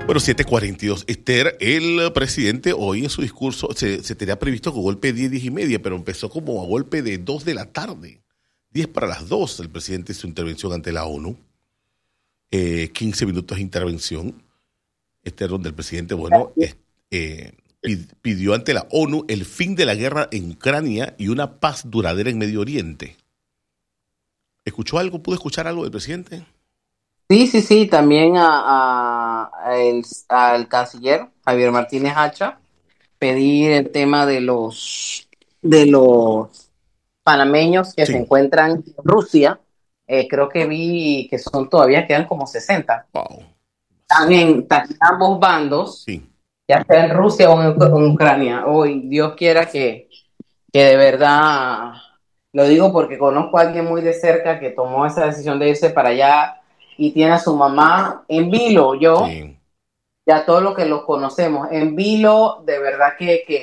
Bueno, 7:42. Esther, el presidente, hoy en su discurso se tenía previsto con golpe de 10:30, pero empezó como a golpe de 2 de la tarde. 10 para las 2, el presidente hizo intervención ante la ONU. 15 minutos de intervención. Esther, donde el presidente, pidió ante la ONU el fin de la guerra en Ucrania y una paz duradera en Medio Oriente. ¿Escuchó algo? ¿Pudo escuchar algo del presidente? Sí, también al canciller Javier Martínez Hacha pedir el tema de los panameños que se Sí. encuentran en Rusia. Creo que vi que todavía quedan como 60. Wow. Están en ambos bandos, Sí. ya sea en Rusia o en Ucrania. Hoy Dios quiera que de verdad, lo digo porque conozco a alguien muy de cerca que tomó esa decisión de irse para allá y tiene a su mamá en vilo. Yo, Sí. ya todo lo que los conocemos, en vilo, de verdad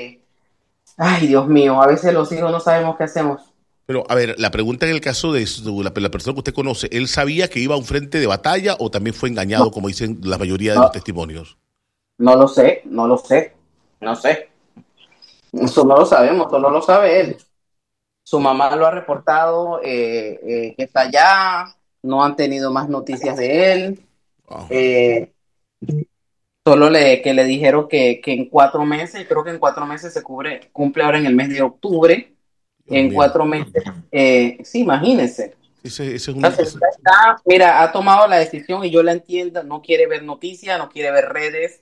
ay Dios mío, a veces los hijos no sabemos qué hacemos. Pero, a ver, la pregunta en el caso de la persona que usted conoce, ¿él sabía que iba a un frente de batalla o también fue engañado, No, como dicen la mayoría de los no, testimonios? no lo sé, no sé. Eso no lo sabemos, solo lo sabe él. Su mamá lo ha reportado, que está allá, no han tenido más noticias de él. Wow. Eh, Solo que le dijeron que en 4 meses, creo que en 4 meses cumple ahora en el mes de octubre. Dios En mío. 4 meses, sí, imagínense. Ese es La un... señora mira, ha tomado la decisión y yo la entiendo, no quiere ver noticias, no quiere ver redes,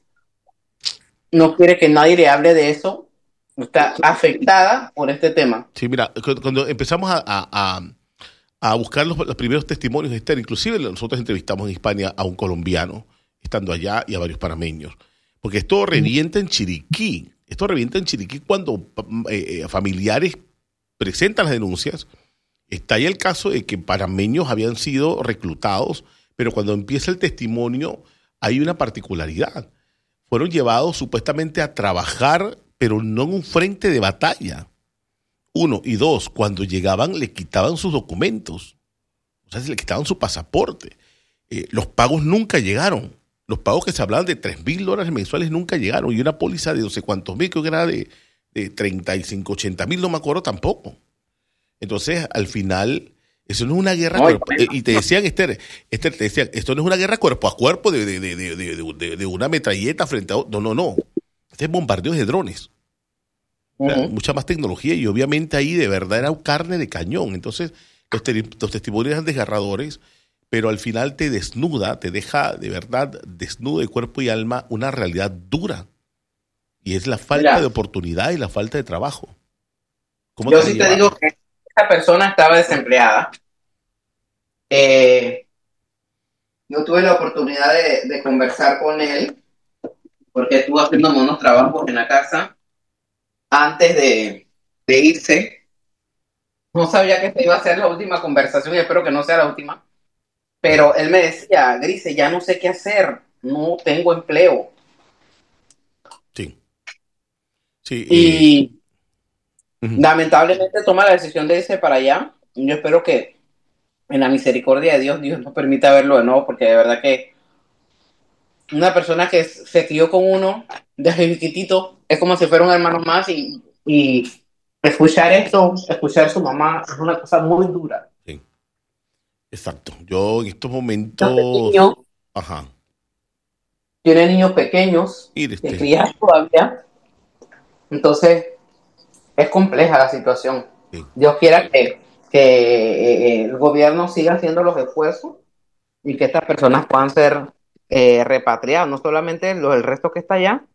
no quiere que nadie le hable de eso. Está afectada por este tema. Sí, mira, cuando empezamos a buscar los primeros testimonios de Esther, inclusive nosotros entrevistamos en España a un colombiano, estando allá, y a varios panameños. Porque esto revienta en Chiriquí. Esto revienta en Chiriquí cuando familiares presentan las denuncias. Está ahí el caso de que panameños habían sido reclutados, pero cuando empieza el testimonio hay una particularidad. Fueron llevados supuestamente a trabajar, pero no en un frente de batalla. Uno, y dos, cuando llegaban le quitaban sus documentos, o sea, se le quitaban su pasaporte. Los pagos nunca llegaron. Los pagos que se hablaban de $3,000 mensuales nunca llegaron. Y una póliza de no sé cuántos mil, creo que era de 35, 80,000, no me acuerdo tampoco. Entonces, al final, eso no es una guerra No, cuerpo. Y te decían, Esther, te decían, esto no es una guerra cuerpo a cuerpo de una metralleta frente a... No. Este es bombardeo de drones. O sea, uh-huh. mucha más tecnología y obviamente ahí de verdad era carne de cañón. Entonces, los testimonios eran desgarradores, pero al final te desnuda, te deja de verdad desnudo de cuerpo y alma una realidad dura. Y es la falta de Mira, oportunidad y la falta de trabajo. ¿Cómo yo te la sí te digo llevado? que esta persona estaba desempleada. Eh, yo tuve la oportunidad de conversar con él porque estuvo haciendo unos trabajos en la casa antes de irse. No sabía que esta iba a ser la última conversación y espero que no sea la última. Pero él me decía, Grise, ya no sé qué hacer, no tengo empleo. Sí, sí. Y Ujú. lamentablemente toma la decisión de irse para allá. Yo espero que en la misericordia de Dios, Dios nos permita verlo de nuevo, porque de verdad que una persona que se crió con uno desde chiquitito es como si fuera un hermano más y escuchar esto, escuchar a su mamá, es una cosa muy dura. Sí, exacto. Yo en estos Este momentos, niño ajá, tiene niños pequeños mire que este, crían todavía, entonces es compleja la situación. sí. Dios quiera que el gobierno siga haciendo los esfuerzos y que estas personas puedan ser repatriadas, no solamente el resto que está allá.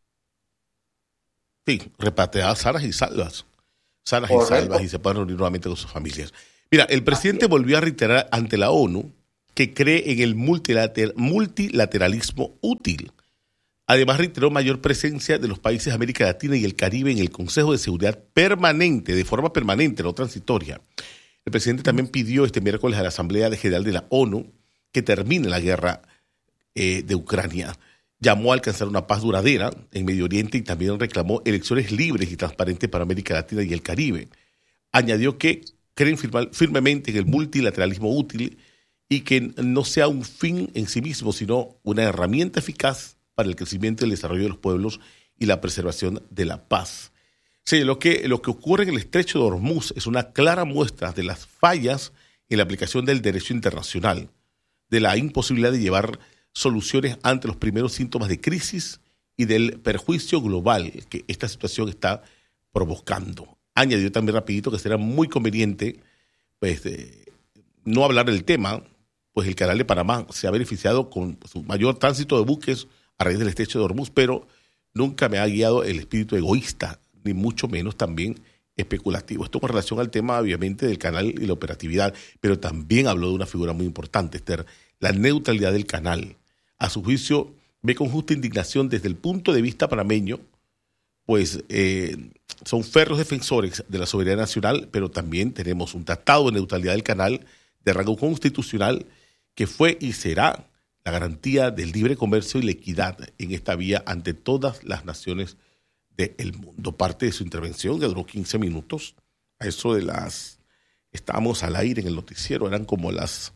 Sí, repatriadas sanas y salvas Correcto. y se puedan reunir nuevamente con sus familias. Mira, el Así presidente es. volvió a reiterar ante la ONU que cree en el multilateralismo útil. Además, reiteró mayor presencia de los países de América Latina y el Caribe en el Consejo de Seguridad permanente, de forma permanente, no transitoria. El presidente también pidió este miércoles a la Asamblea General de la ONU que termine la guerra de Ucrania. Llamó a alcanzar una paz duradera en Medio Oriente y también reclamó elecciones libres y transparentes para América Latina y el Caribe. Añadió que creen firmemente en el multilateralismo útil y que no sea un fin en sí mismo, sino una herramienta eficaz para el crecimiento y el desarrollo de los pueblos y la preservación de la paz. Sí, lo que ocurre en el estrecho de Hormuz es una clara muestra de las fallas en la aplicación del derecho internacional, de la imposibilidad de llevar soluciones ante los primeros síntomas de crisis y del perjuicio global que esta situación está provocando. Añadió también rapidito que será muy conveniente pues, no hablar del tema, pues el canal de Panamá se ha beneficiado con su mayor tránsito de buques a raíz del estrecho de Hormuz, pero nunca me ha guiado el espíritu egoísta, ni mucho menos también especulativo. Esto con relación al tema, obviamente, del canal y la operatividad, pero también habló de una figura muy importante, Esther, la neutralidad del canal. A su juicio, ve con justa indignación desde el punto de vista panameño, pues son férreos defensores de la soberanía nacional, pero también tenemos un tratado de neutralidad del canal de rango constitucional que fue y será la garantía del libre comercio y la equidad en esta vía ante todas las naciones del mundo. Parte de su intervención, que duró 15 minutos, a eso de estábamos al aire en el noticiero, eran como las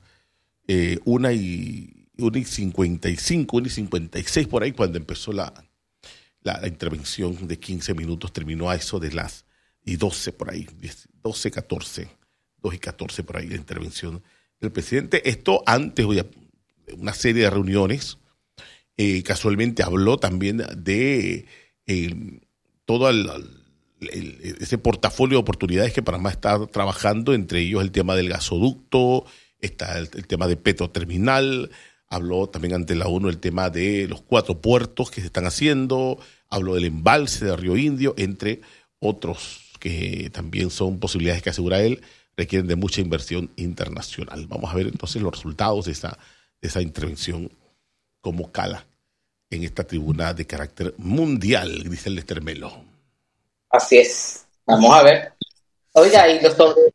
1:55, 1:56 por ahí, cuando empezó la intervención de 15 minutos, terminó a eso de las 12 por ahí, 12:14, 2:14 por ahí la intervención del presidente. Esto antes de una serie de reuniones, casualmente habló también de todo ese portafolio de oportunidades que Panamá está trabajando, entre ellos el tema del gasoducto, está el tema de Petroterminal, habló también ante la ONU el tema de los 4 puertos que se están haciendo, habló del embalse de Río Indio, entre otros que también son posibilidades que asegura él, requieren de mucha inversión internacional. Vamos a ver entonces los resultados de esa intervención, cómo cala en esta tribuna de carácter mundial, dice el Lester Melo. Así es. Vamos a ver. Oiga, y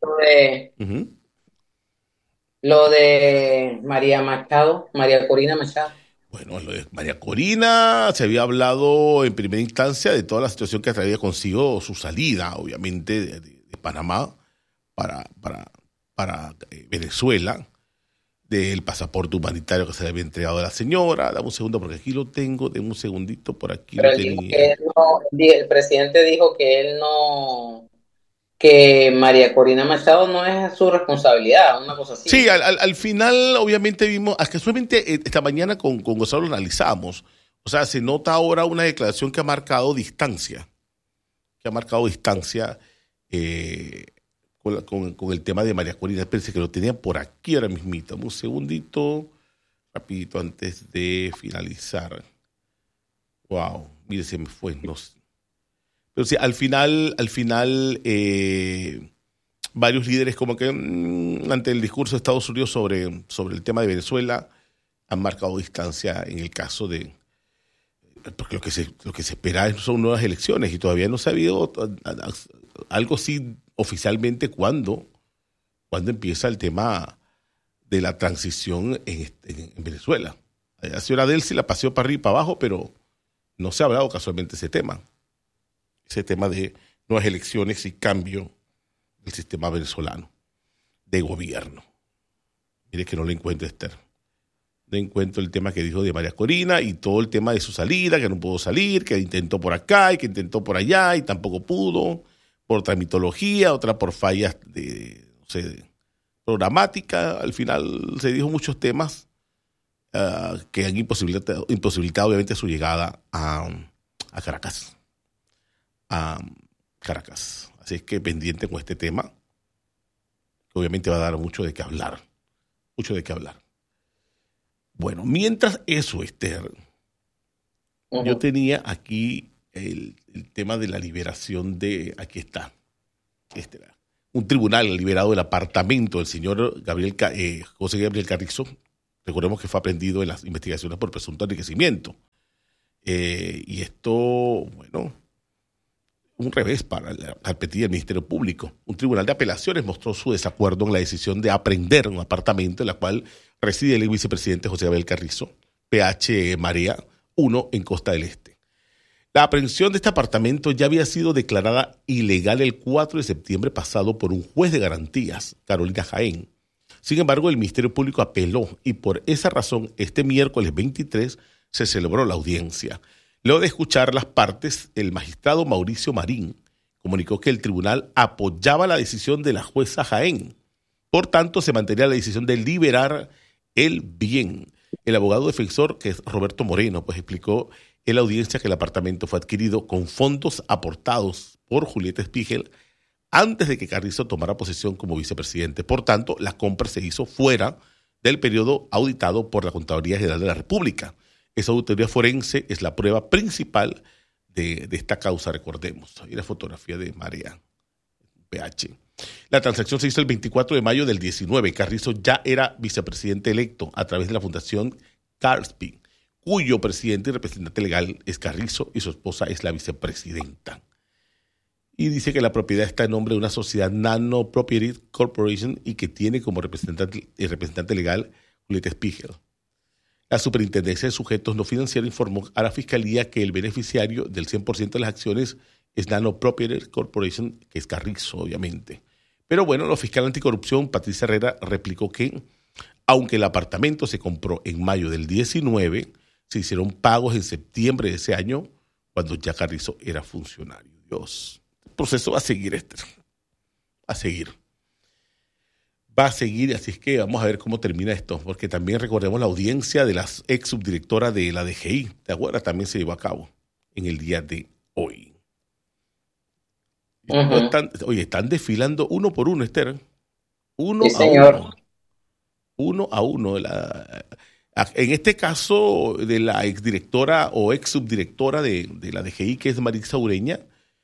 lo de María Corina Machado. Bueno, lo de María Corina, se había hablado en primera instancia de toda la situación que traía consigo su salida, obviamente, de Panamá para Venezuela, del pasaporte humanitario que se le había entregado a la señora. Dame un segundo porque aquí lo tengo, dame un segundito, por aquí pero lo tenía. el presidente dijo que María Corina Machado no es su responsabilidad, una cosa así. Sí, al final obviamente vimos, casualmente esta mañana con Gonzalo lo analizamos, o sea, se nota ahora una declaración que ha marcado distancia, con el tema de María Corina. Espérense que lo tenían por aquí ahora mismito. Un segundito, rapidito, antes de finalizar. Wow, mire, se me fue. No sé. Pero sí, al final, varios líderes como que ante el discurso de Estados Unidos sobre el tema de Venezuela han marcado distancia en el caso de... Porque lo que se espera son nuevas elecciones y todavía no se ha habido algo así oficialmente cuándo empieza el tema de la transición en Venezuela. La señora Delcy la paseó para arriba y para abajo, pero no se ha hablado casualmente ese tema de nuevas elecciones y cambio del sistema venezolano de gobierno. Mire que no lo encuentro, Esther. No encuentro el tema que dijo de María Corina y todo el tema de su salida, que no pudo salir, que intentó por acá y que intentó por allá y tampoco pudo, por tramitología, otra por fallas de programática. Al final se dijo muchos temas que han imposibilitado obviamente su llegada a Caracas. Así es que pendiente con este tema, que obviamente va a dar mucho de qué hablar. Bueno, mientras eso, Esther, yo tenía aquí el tema de la liberación aquí está, un tribunal ha liberado el apartamento del señor José Gabriel Carrizo. Recordemos que fue aprendido en las investigaciones por presunto enriquecimiento. Y esto, bueno, un revés para la carpetilla del Ministerio Público. Un tribunal de apelaciones mostró su desacuerdo en la decisión de apreender un apartamento en la cual reside el vicepresidente José Gabriel Carrizo, PH Marea 1 en Costa del Este. La aprehensión de este apartamento ya había sido declarada ilegal el 4 de septiembre pasado por un juez de garantías, Carolina Jaén. Sin embargo, el Ministerio Público apeló y por esa razón, este miércoles 23 se celebró la audiencia. Luego de escuchar las partes, el magistrado Mauricio Marín comunicó que el tribunal apoyaba la decisión de la jueza Jaén. Por tanto, se mantenía la decisión de liberar el bien. El abogado defensor, que es Roberto Moreno, pues explicó en la audiencia que el apartamento fue adquirido con fondos aportados por Julieta Spiegel antes de que Carrizo tomara posesión como vicepresidente. Por tanto, la compra se hizo fuera del periodo auditado por la Contraloría General de la República. Esa auditoría forense es la prueba principal de esta causa, recordemos. Ahí la fotografía de María PH. La transacción se hizo el 24 de mayo del 19. Carrizo ya era vicepresidente electo a través de la Fundación Carsby, cuyo presidente y representante legal es Carrizo y su esposa es la vicepresidenta. Y dice que la propiedad está en nombre de una sociedad Nano Property Corporation y que tiene como representante legal Julieta Spiegel. La Superintendencia de Sujetos No Financieros informó a la Fiscalía que el beneficiario del 100% de las acciones es Nano Property Corporation, que es Carrizo, obviamente. Pero bueno, la fiscal anticorrupción, Patricia Herrera, replicó que, aunque el apartamento se compró en mayo del 19, se hicieron pagos en septiembre de ese año, cuando ya Carrizo era funcionario. Dios, el proceso va a seguir, Esther. Va a seguir, así es que vamos a ver cómo termina esto, porque también recordemos la audiencia de la ex subdirectora de la DGI, ¿te acuerdas? También se llevó a cabo en el día de hoy. Uh-huh. Están desfilando uno por uno, Esther. Sí, señor. Uno a uno. En este caso, de la exdirectora o ex subdirectora de la DGI, que es Marisa Ureña,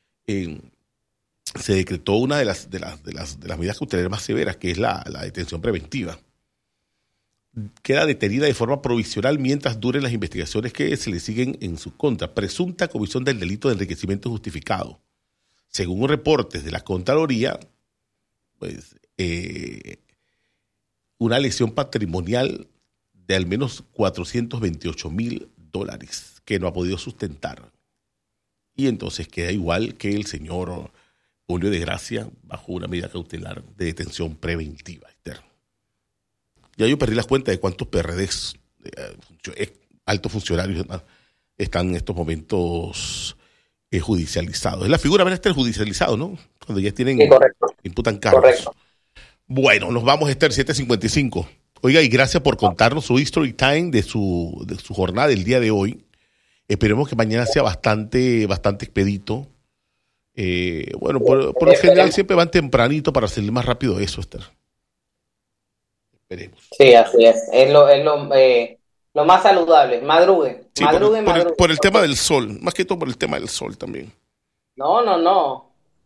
se decretó una de las medidas cautelares más severas, que es la detención preventiva. Queda detenida de forma provisional mientras duren las investigaciones que se le siguen en su contra. Presunta comisión del delito de enriquecimiento justificado. Según reportes de la Contraloría, pues una lesión patrimonial de al menos $428,000 que no ha podido sustentar. Y entonces queda igual que el señor Julio de Gracia bajo una medida cautelar de detención preventiva. Ya yo perdí las cuentas de cuántos PRDs, altos funcionarios, están en estos momentos judicializados. Es la figura de estar judicializado, ¿no? Cuando ya tienen, imputan cargos. Correcto. Bueno, nos vamos, Esther, 7:55. Oiga, y gracias por contarnos su history time de su jornada del día de hoy. Esperemos que mañana sea bastante expedito. Bueno, por lo general siempre van tempranito para salir más rápido eso, Esther. Esperemos. Sí, así es. Es lo más saludable. Madruguen. Sí, por el tema del sol. Más que todo por el tema del sol también. No.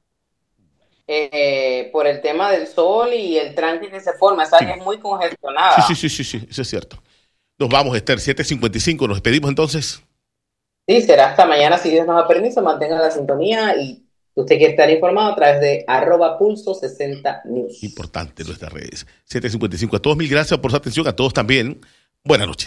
Por el tema del sol y el tranque que se forma. Esa área es muy congestionada. Sí, eso es cierto. Nos vamos, Esther, 7:55. Nos despedimos entonces. Sí, será hasta mañana, si Dios nos da permiso. Mantenga la sintonía y usted quiere estar informado a través de @pulso60news. Importante nuestras redes. 7:55. A todos, mil gracias por su atención. A todos también. Buenas noches.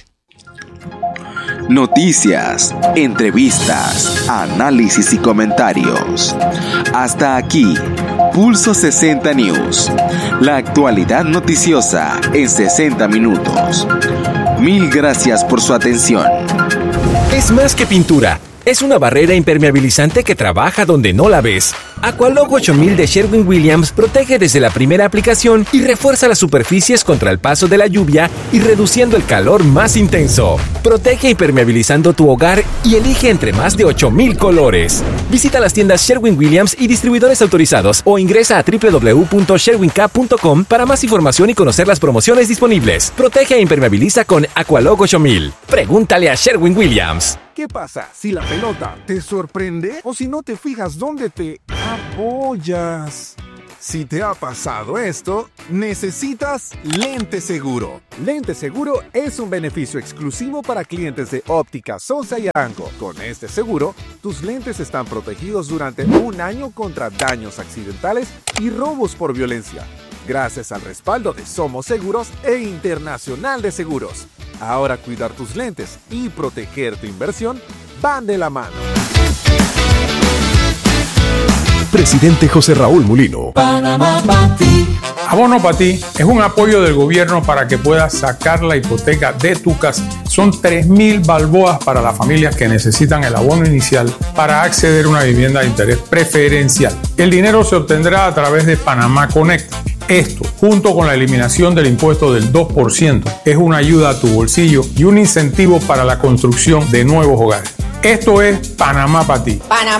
Noticias, entrevistas, análisis y comentarios. Hasta aquí, Pulso 60 News. La actualidad noticiosa en 60 minutos. Mil gracias por su atención. Es más que pintura. Es una barrera impermeabilizante que trabaja donde no la ves. Aqualock 8000 de Sherwin-Williams protege desde la primera aplicación y refuerza las superficies contra el paso de la lluvia y reduciendo el calor más intenso. Protege impermeabilizando tu hogar y elige entre más de 8000 colores. Visita las tiendas Sherwin-Williams y distribuidores autorizados o ingresa a www.sherwink.com para más información y conocer las promociones disponibles. Protege e impermeabiliza con Aqualock 8000. Pregúntale a Sherwin-Williams. ¿Qué pasa si la pelota te sorprende o si no te fijas dónde te apoyas? Si te ha pasado esto, necesitas Lente Seguro. Lente Seguro es un beneficio exclusivo para clientes de Óptica Sosa y Arango. Con este seguro, tus lentes están protegidos durante un año contra daños accidentales y robos por violencia, gracias al respaldo de Somos Seguros e Internacional de Seguros. Ahora cuidar tus lentes y proteger tu inversión van de la mano. Presidente José Raúl Mulino. Panamá pa' ti. Abono para ti es un apoyo del gobierno para que puedas sacar la hipoteca de tu casa. Son 3.000 balboas para las familias que necesitan el abono inicial para acceder a una vivienda de interés preferencial. El dinero se obtendrá a través de Panamá Connect. Esto, junto con la eliminación del impuesto del 2%, es una ayuda a tu bolsillo y un incentivo para la construcción de nuevos hogares. Esto es Panamá para ti.